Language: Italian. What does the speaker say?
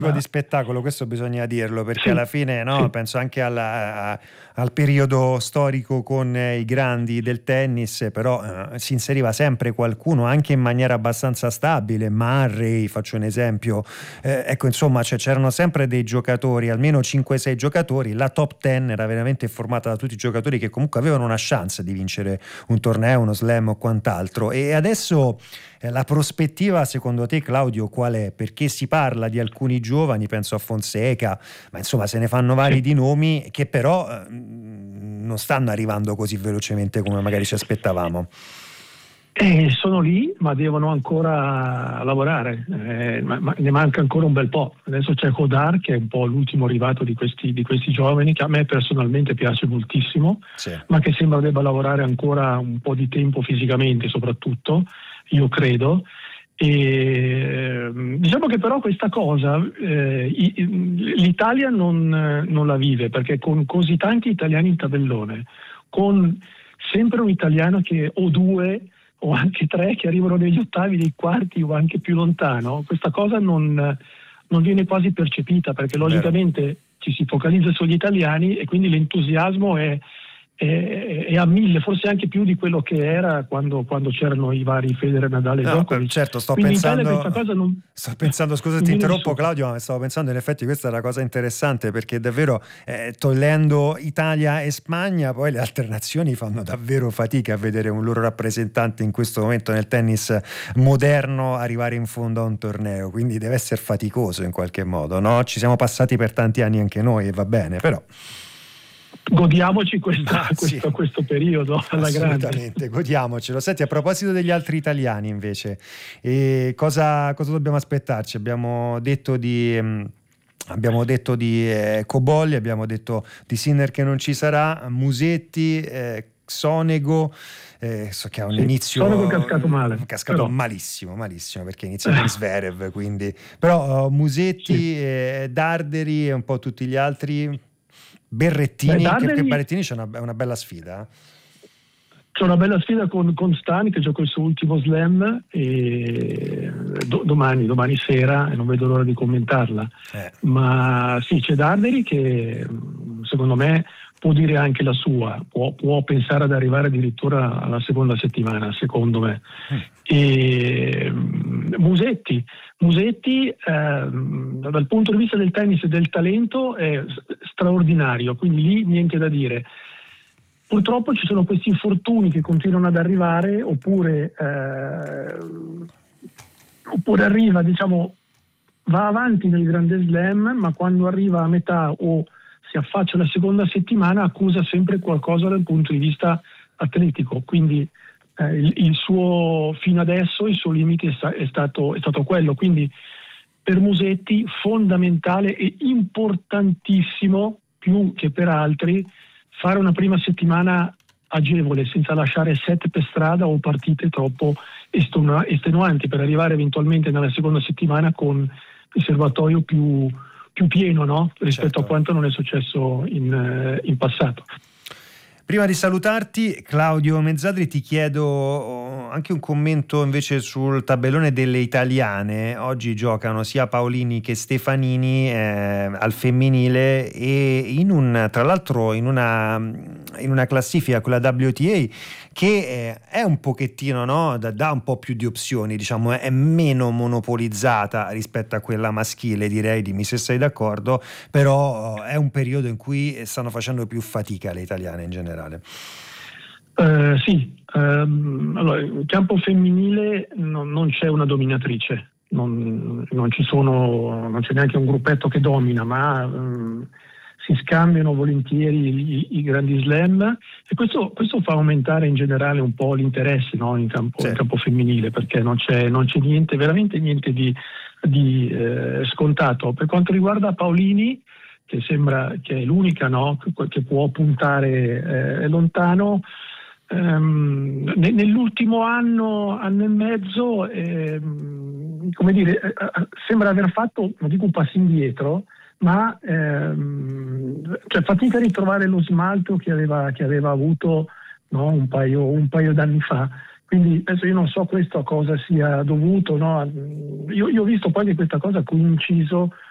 di spettacolo, questo bisogna dirlo, perché Sì, alla fine sì. penso anche al periodo storico con i grandi del tennis, però si inseriva sempre qualcuno anche in maniera abbastanza stabile. Murray, faccio un esempio, ecco, insomma, c'erano sempre dei giocatori, almeno 5-6 giocatori. La top 10 era veramente formata da tutti i giocatori che comunque avevano una chance di vincere un torneo, uno slam o quant'altro. E adesso la prospettiva, secondo te, Claudio, qual è? Perché si parla di alcuni giovani, penso a Fonseca, ma insomma se ne fanno vari di nomi che però non stanno arrivando così velocemente come magari ci aspettavamo. Sono lì, ma devono ancora lavorare, ma ne manca ancora un bel po'. Adesso c'è Hodar, che è un po' l'ultimo arrivato di questi giovani, che a me personalmente piace moltissimo, Sì. ma che sembra debba lavorare ancora un po' di tempo fisicamente, soprattutto, io credo. E diciamo che però questa cosa l'Italia non la vive, perché con così tanti italiani in tabellone, con sempre un italiano o due o anche tre che arrivano negli ottavi, nei quarti o anche più lontano, questa cosa non viene quasi percepita, perché logicamente ci si focalizza sugli italiani e quindi l'entusiasmo è a 1000, forse anche più di quello che era quando c'erano i vari Federer, Nadal e Djokovic. Certo, sto quindi pensando, in Italia questa cosa scusa ti interrompo Claudio, ma stavo pensando in effetti questa è una cosa interessante, perché davvero togliendo Italia e Spagna, poi le altre nazioni fanno davvero fatica a vedere un loro rappresentante in questo momento nel tennis moderno arrivare in fondo a un torneo, quindi deve essere faticoso in qualche modo, no? Ci siamo passati per tanti anni anche noi e va bene, però godiamoci questo periodo alla grande. Assolutamente, godiamocelo. Senti, a proposito degli altri italiani invece, cosa dobbiamo aspettarci? Abbiamo detto di Cobolli, abbiamo detto di Sinner che non ci sarà, Musetti, Sonego, so che ha un inizio Sonego è cascato malissimo perché inizia con Zverev, quindi però Musetti, Darderi e un po' tutti gli altri. Berrettini, che Berrettini c'è una bella sfida. C'è una bella sfida con Stani, che gioca il suo ultimo slam e domani sera, e non vedo l'ora di commentarla. Ma sì, c'è Darderi che secondo me può dire anche la sua, può pensare ad arrivare addirittura alla seconda settimana, secondo me. E Musetti dal punto di vista del tennis e del talento è straordinario, quindi lì niente da dire. Purtroppo ci sono questi infortuni che continuano ad arrivare, oppure arriva, diciamo, va avanti nel grande slam, ma quando arriva a metà o si affaccia alla seconda settimana accusa sempre qualcosa dal punto di vista atletico, quindi il suo fino adesso il suo limite è stato quello, quindi per Musetti fondamentale e importantissimo, più che per altri, fare una prima settimana agevole, senza lasciare set per strada o partite troppo estenuanti, per arrivare eventualmente nella seconda settimana con il serbatoio più pieno, no? Rispetto a quanto non è successo in passato. Prima di salutarti, Claudio Mezzadri, ti chiedo anche un commento invece sul tabellone delle italiane. Oggi giocano sia Paolini che Stefanini al femminile, e tra l'altro in una classifica, quella WTA, che è un pochettino, no, dà un po' più di opzioni, diciamo, è meno monopolizzata rispetto a quella maschile, direi, dimmi se sei d'accordo, però è un periodo in cui stanno facendo più fatica le italiane in generale. Sì, allora in campo femminile non c'è una dominatrice, non c'è neanche un gruppetto che domina, ma si scambiano volentieri i grandi slam, e questo fa aumentare in generale un po' l'interesse, no, in campo femminile, perché non c'è niente, veramente niente di scontato. Per quanto riguarda Paolini, che sembra che è l'unica, no, che può puntare lontano, nell'ultimo anno e mezzo, come dire, sembra aver fatto, non dico un passo indietro, ma cioè fatica a ritrovare lo smalto che aveva avuto, no, un paio d'anni fa. Quindi adesso io non so questo a cosa sia dovuto, no? Io ho visto poi che questa cosa ha coinciso